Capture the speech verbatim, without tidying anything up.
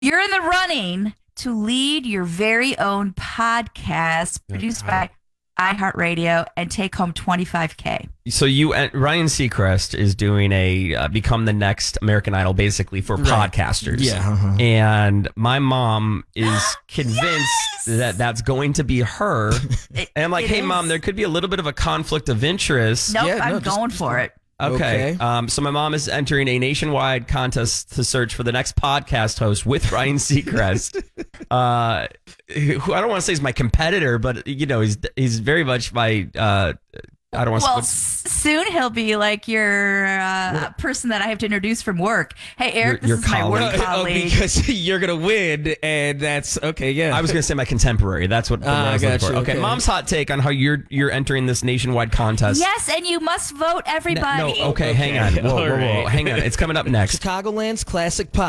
You're in the running to lead your very own podcast produced by iHeartRadio and take home twenty-five K. So you, uh, Ryan Seacrest is doing a uh, become the next American Idol, basically for Right. podcasters. Yeah. Uh-huh. And my mom is convinced Yes! that that's going to be her. It- And I'm like, it hey, is. mom, there could be a little bit of a conflict of interest. Nope, Yeah, no, I'm just- going for it. Okay. Okay. Um, so my mom is entering a nationwide contest to search for the next podcast host with Ryan Seacrest. uh, who I don't want to say is my competitor, but you know, he's he's very much my. Uh, I don't want Well, to. s- soon he'll be like your uh, person that I have to introduce from work. Hey, Eric, Your- this your is my work colleague. Oh, colleague. because you're gonna win, and that's okay. Yeah, I was going to say my contemporary. That's what the Ah, word I was I looking got for. you. Okay. Okay. Mom's hot take on how you're you're entering this nationwide contest. Yes, and you must vote No, everybody. okay, hang on. Okay, Whoa, whoa, all whoa, right. hang on. It's coming up next. Chicagoland's classic pop.